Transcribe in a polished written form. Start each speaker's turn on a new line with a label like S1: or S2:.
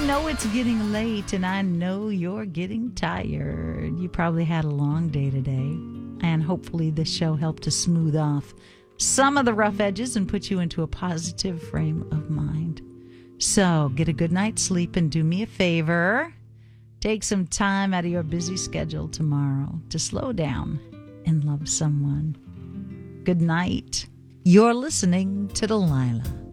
S1: know it's getting late, and I know you're getting tired. You probably had a long day today, and hopefully this show helped to smooth off some of the rough edges and put you into a positive frame of mind. So get a good night's sleep, and do me a favor. Take some time out of your busy schedule tomorrow to slow down and love someone. Good night. You're listening to Delilah.